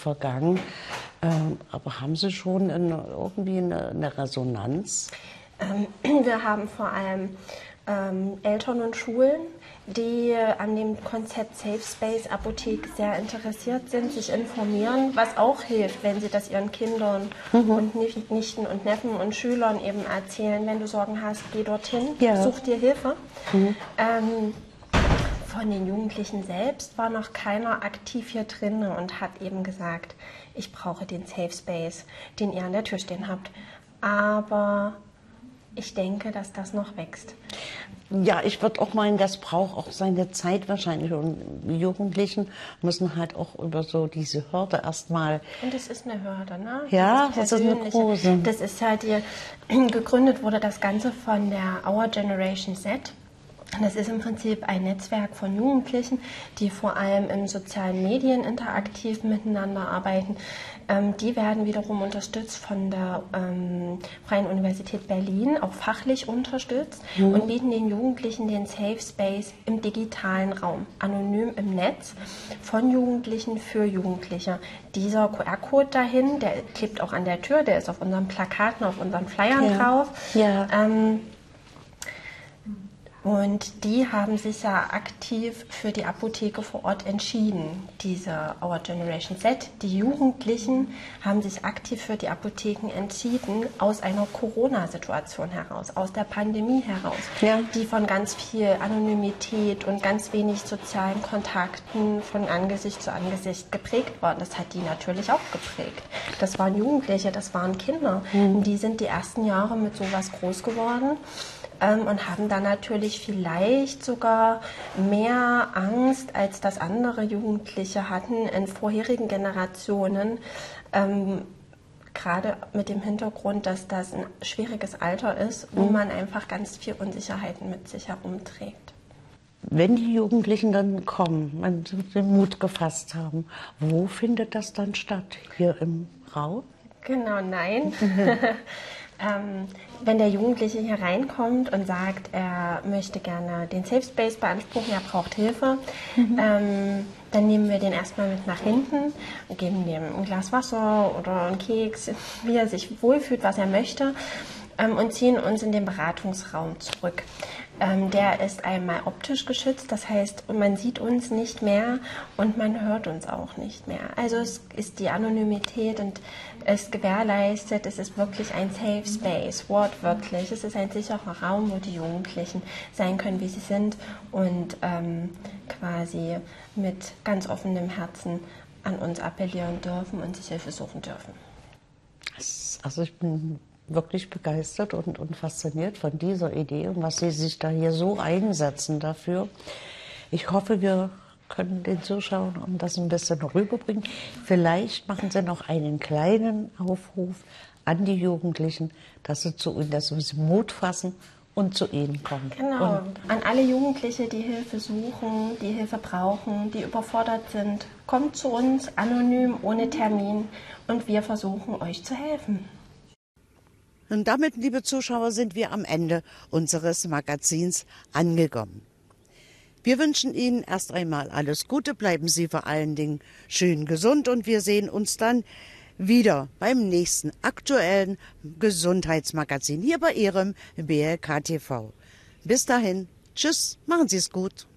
vergangen. Aber haben Sie schon irgendwie eine Resonanz? Wir haben vor allem Eltern und Schulen, die an dem Konzept Safe Space Apotheke sehr interessiert sind, sich informieren, was auch hilft, wenn sie das ihren Kindern und Nichten und Neffen und Schülern eben erzählen. Wenn du Sorgen hast, geh dorthin, such dir Hilfe. Von den Jugendlichen selbst war noch keiner aktiv hier drin und hat eben gesagt, ich brauche den Safe Space, den ihr an der Tür stehen habt. Aber ich denke, dass das noch wächst. Ja, ich würde auch meinen, das braucht auch seine Zeit wahrscheinlich. Und die Jugendlichen müssen halt auch über so diese Hürde erstmal. Und es ist eine Hürde, ne? Ja, das ist eine große. Das ist halt gegründet wurde das Ganze von der Our Generation Z. Das ist im Prinzip ein Netzwerk von Jugendlichen, die vor allem in sozialen Medien interaktiv miteinander arbeiten. Die werden wiederum unterstützt von der Freien Universität Berlin, auch fachlich unterstützt und bieten den Jugendlichen den Safe Space im digitalen Raum, anonym im Netz, von Jugendlichen für Jugendliche. Dieser QR-Code dahin, der klebt auch an der Tür, der ist auf unseren Plakaten, auf unseren Flyern drauf. Ja. Und die haben sich ja aktiv für die Apotheke vor Ort entschieden, diese Our Generation Z. Die Jugendlichen haben sich aktiv für die Apotheken entschieden, aus einer Corona-Situation heraus, aus der Pandemie heraus, die von ganz viel Anonymität und ganz wenig sozialen Kontakten von Angesicht zu Angesicht geprägt waren. Das hat die natürlich auch geprägt. Das waren Jugendliche, das waren Kinder. Die sind die ersten Jahre mit sowas groß geworden. Und haben dann natürlich vielleicht sogar mehr Angst, als das andere Jugendliche hatten in vorherigen Generationen, gerade mit dem Hintergrund, dass das ein schwieriges Alter ist, wo man einfach ganz viel Unsicherheiten mit sich herumträgt. Wenn die Jugendlichen dann kommen, wenn sie den Mut gefasst haben, wo findet das dann statt? Hier im Raum? Genau, nein. Wenn der Jugendliche hier reinkommt und sagt, er möchte gerne den Safe Space beanspruchen, er braucht Hilfe, dann nehmen wir den erstmal mit nach hinten und geben dem ein Glas Wasser oder einen Keks, wie er sich wohlfühlt, was er möchte, und ziehen uns in den Beratungsraum zurück. Der ist einmal optisch geschützt, das heißt, man sieht uns nicht mehr und man hört uns auch nicht mehr. Also es ist die Anonymität und es gewährleistet, es ist wirklich ein Safe Space, wortwörtlich. Es ist ein sicherer Raum, wo die Jugendlichen sein können, wie sie sind und quasi mit ganz offenem Herzen an uns appellieren dürfen und sich Hilfe suchen dürfen. Also ich bin wirklich begeistert und fasziniert von dieser Idee und was Sie sich da hier so einsetzen dafür. Ich hoffe, wir können den Zuschauern das ein bisschen rüberbringen. Vielleicht machen Sie noch einen kleinen Aufruf an die Jugendlichen, dass sie Mut fassen und zu Ihnen kommen. Genau, an alle Jugendliche, die Hilfe suchen, die Hilfe brauchen, die überfordert sind. Kommt zu uns, anonym, ohne Termin und wir versuchen, euch zu helfen. Und damit, liebe Zuschauer, sind wir am Ende unseres Magazins angekommen. Wir wünschen Ihnen erst einmal alles Gute, bleiben Sie vor allen Dingen schön gesund und wir sehen uns dann wieder beim nächsten aktuellen Gesundheitsmagazin hier bei Ihrem BLK TV. Bis dahin, tschüss, machen Sie es gut.